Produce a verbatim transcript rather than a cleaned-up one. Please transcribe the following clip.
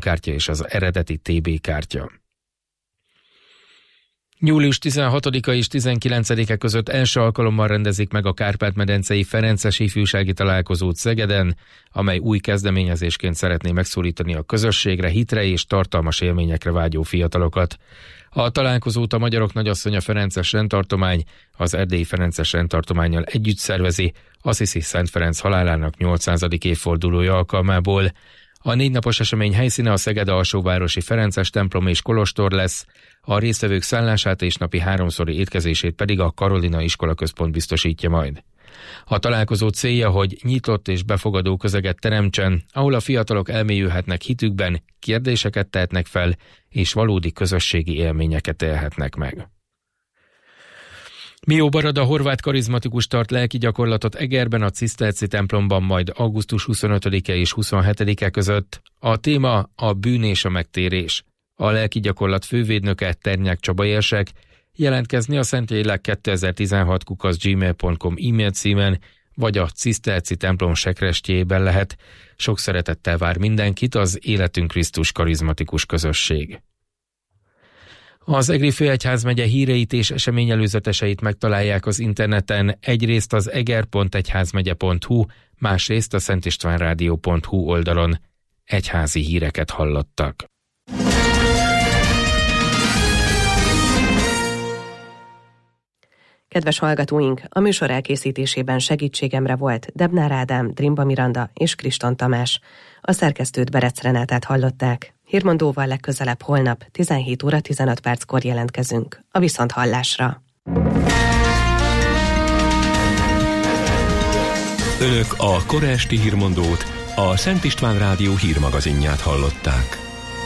kártya és az eredeti té bé kártya. július tizenhatodika és tizenkilencedike között első alkalommal rendezik meg a Kárpát-medencei Ferences ifjúsági találkozót Szegeden, amely új kezdeményezésként szeretné megszólítani a közösségre, hitre és tartalmas élményekre vágyó fiatalokat. A találkozót a Magyarok Nagyasszonya Ferences rendtartomány az Erdélyi Ferences rendtartománnyal együtt szervezi, Assisi Szent Ferenc halálának nyolcszázadik évfordulója alkalmából. A négy napos esemény helyszíne a Szeged alsóvárosi Ferences templom és kolostor lesz, a résztvevők szállását és napi háromszori étkezését pedig a Karolina Iskolaközpont biztosítja majd. A találkozó célja, hogy nyitott és befogadó közeget teremtsen, ahol a fiatalok elmélyülhetnek hitükben, kérdéseket tehetnek fel, és valódi közösségi élményeket élhetnek meg. Mió Barada horvát karizmatikus tart lelki gyakorlatot Egerben a Ciszterci templomban majd augusztus huszonötödike és huszonhetedike között. A téma a bűn és a megtérés. A lelki gyakorlat fővédnöke Ternyák Csaba érsek. Jelentkezni a szentlélek kétezer-tizenhat kukac gmail pont com e-mail címen, vagy a Ciszterci templom sekrestjében lehet. Sok szeretettel vár mindenkit az Életünk Krisztus karizmatikus közösség. Az Egri Főegyházmegye híreit és eseményelőzeteseit megtalálják az interneten, egyrészt az eger pont egyházmegye pont hu, másrészt a szentistvánrádió pont hu oldalon. Egyházi híreket hallottak. Kedves hallgatóink, a műsor elkészítésében segítségemre volt Debnár Ádám, Drimba Miranda és Kriston Tamás. A szerkesztőt Berec Renátát hallották. Hírmondóval legközelebb holnap tizenhét óra tizenöt perckor jelentkezünk. A viszonthallásra. Önök a kora esti hírmondót, a Szent István Rádió hírmagazinját hallották.